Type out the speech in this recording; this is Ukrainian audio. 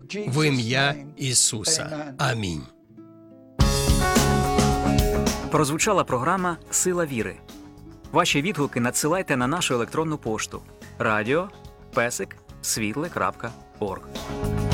В ім'я Ісуса. Амінь. Прозвучала програма «Сила віри». Ваші відгуки надсилайте на нашу електронну пошту radio@світле.орг.